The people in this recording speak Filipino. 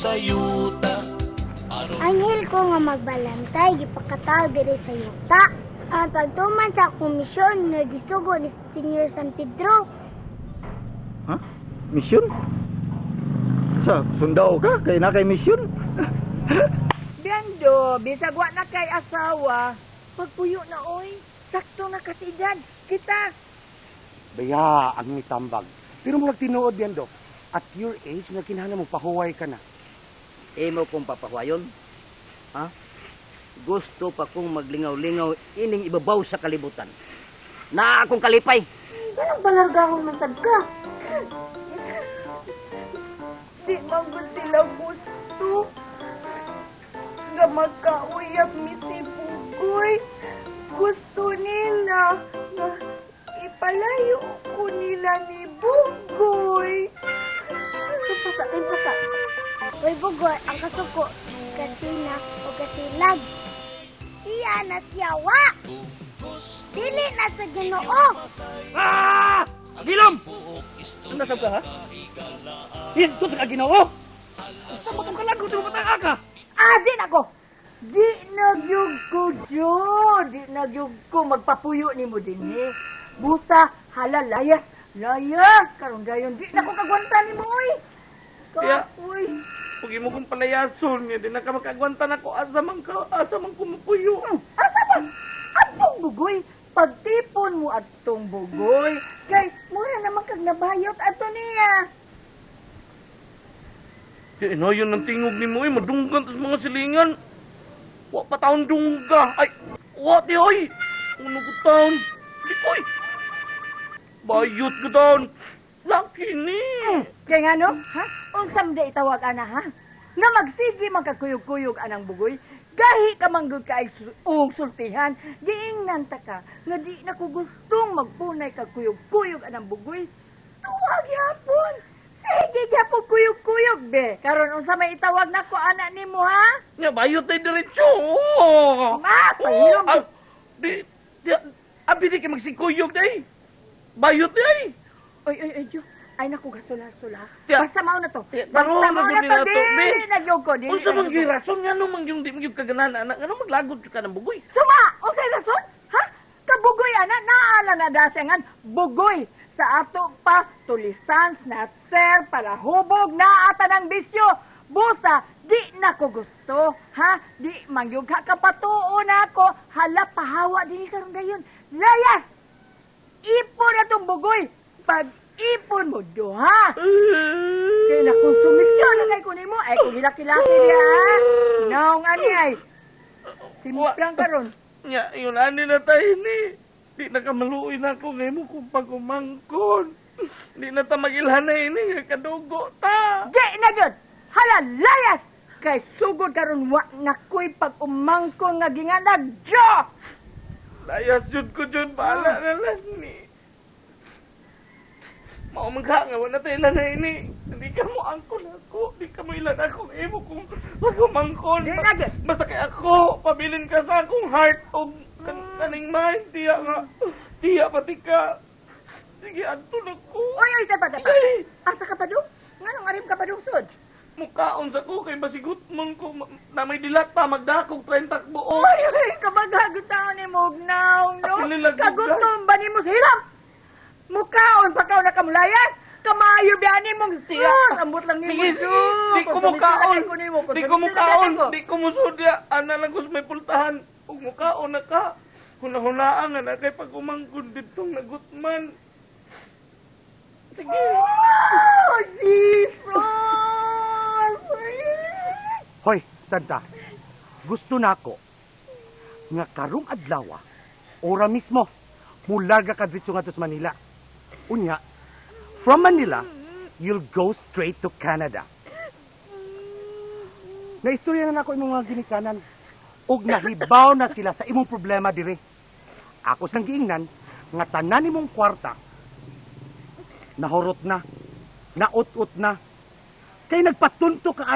sayuta. Anghel ko nga magbalantay, gipakataw diri sa yuta. Ang pagtuman sa komisyon nga gisugo ni Senyor San Pedro. Ha? Misyon? Sa sundao ka? Kay na kay misyon? Biando, bisag wa na kay asawa. Pagpuyo na oy, sakto na kasidad. Kita. Baya, ang mitambag. Pero mo nagtinuod yan, do. At your age, nagkinahanglan mo, pahuway ka na. Imo kong papahuayon? Ha? Gusto pa kong maglingaw-lingaw ining ibabaw sa kalibutan. Na akong kalipay. Ganang balargahon man sad ka. Di man sila gusto. Nga magkauyab mi si Bugoy. Gusto nila na ipalayo ko nila ni Bugoy. Pasa. Uy, Bugoy, ang kasuko. Katina o katilag. Iya na siyawa. Dili na sa Ginoo. Ah! Agilom! Ano nasab ka, ha? Hinto sa kaginoo! Sa matang kalago, di mo matang ka! Di na ko! Di nagyug ko, Jo! Di nagyug ko magpapuyo ni mo din, eh. Busa, hala, layas! Layas! Karong dayon, di na ko kagwanta ni mo, eh! Kaya, uy! huwag mo kong palayason nga, di na ka makagwanta na ko, asa man kumupuyo. Asa man? Atong bugoy! Pagtipon mo atong bugoy, kay mura naman kag nabayot ato niya. Di na yun ang tingog ni mo, madunggan sa mga silingan. Wa pa taon dungga. Ay, wa di oy! Ano ko taon? Di oy! Bayot ko taon! Laki ni! Kaya nga no, ha? Unsam da itawag ana, ha? Nga magsige magkakuyog-kuyog anang bugoy, gahi ka manggod ka ay sultihan, giingnan ta ka, nga di na ko gustong magpunay ka kuyog-kuyog anang bugoy. Tuwag yapon! Sige yapon kuyog-kuyog, be! Karon unsa may itawag na ko anak nimo, ha? Nga, bayot na diretsyo! Pahilom! Abi di ka magsikuyog day! Bayot day! Oy, Jo. Ay, naku, gasula-sula. Tiya. Basta mao na to. Tiya, Basta taro, mao na to, nagdumi na to, be. dili nagyog ko, dili Unsa man nagyog ko. girason nga no mangyong di magyug kaganan anak ano maglagod ka ng bugoy. Suma! Unsay rason? Ha? Kabugoy, ana, naala na dasengan, bugoy. Sa ato pa, tulisan, snatser, palahubog, naata ng bisyo. Busa, di na ko gusto. Ha? Di mangyog ka kapatuon ako. Hala, pahawa, di karon dayon. Layas! Ipon na tong bugoy. Pag-ipon mo do, ha? Kaya na kung sumisyon na kay kunin mo, ay kung hilaki-laki niya, ha? Naong ani ay. Simplang karon. Nya, yun ani na tayo ni. Di na ka maluoy na ako ngayon mo kung pagumangkon. Di na ta magilhanay ini nga kadugo ta. Di na yun! Hala, layas! Kay sugod karon wa na ko'y pag-umangkon nga ginganag, Jo! Layas jud ko jud bahala na lang ni. Mao man ka nga wala tayo lanay ni. Hindi ka mo angkon ako. Di ka mo ilan ako. Imo kung pagumangkon. Di na yun! Basta kay ako, pabilin ka sa akong heart o kaning mind. Tiya nga. Tiya pati ka. Sige, adto na ko. Oy, dapat. Ay! Asa ka pa do? Nga nung arim ka pa dong sod? Mukhaon sa ko kay basigot mon ko na may dilata magdakog 30 buo. Oy, kabagagot taon ni Mugnaw, no? Ako nilag- Kagutom ba ni mo sa hirap? Mukhaon pa ka na kamulayas? Kamayo biyani mong sus! Ambot lang ni mo, Sige, sus! di ko mukaon. Di ko mukaon. Di Di ko musudya. Ana lang ko sa may pultahan. Ug mukaon na ka. Hunahunaan nga na kay pag umangkon ditong nagutman. Sige. Oh, Jesus! Hoy, Santa, gusto na ako nga karong adlaw, ora mismo, mularga ka dito nga to sa Manila. Unya, from Manila, you'll go straight to Canada. Naistorya na ako imong mga ginikanan, ug nahibaw na sila sa imong problema dire. Ako sang giingnan, nga tanan imong kwarta, nahurot na, naut-ut na, kay nagpatunto ka